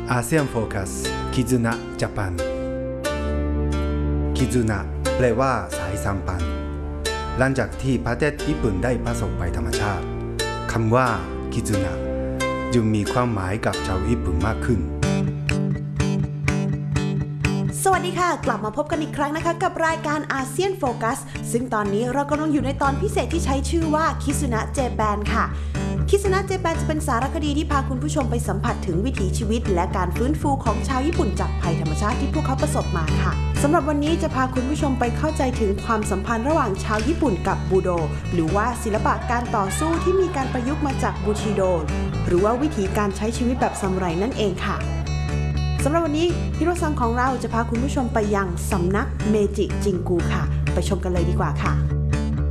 อาเซียนโฟกัสคิซุนะญี่ปุ่นคิซุนะแปลว่าสายสัมพันธ์หลังจากที่ประเทศญี่ปุ่นได้ประสบภัยธรรมชาติคำว่าคิซุนะจึงมีความหมายกับชาวญี่ปุ่นมากขึ้นสวัสดีค่ะกลับมาพบกันอีกครั้งนะคะกับรายการอาเซียนโฟกัสซึ่งตอนนี้เรากำลังอยู่ในตอนพิเศษที่ใช้ชื่อว่าคิซุนะเจแปนค่ะคิซุนะเจแปนจะเป็นสารคดีที่พาคุณผู้ชมไปสัมผัสถึงวิถีชีวิตและการฟื้นฟูของชาวญี่ปุ่นจากภัยธรรมชาติที่พวกเขาประสบมาค่ะสำหรับวันนี้จะพาคุณผู้ชมไปเข้าใจถึงความสัมพันธ์ระหว่างชาวญี่ปุ่นกับบูโดหรือว่าศิลปะการต่อสู้ที่มีการประยุกต์มาจากบูชิโดหรือว่าวิธีการใช้ชีวิตแบบซามูไรนั่นเองค่ะสำหรับวันนี้ฮิโรซังของเราจะพาคุณผู้ชมไปยังสำนักเมจิจิงกูค่ะไปชมกันเลยดีกว่าค่ะ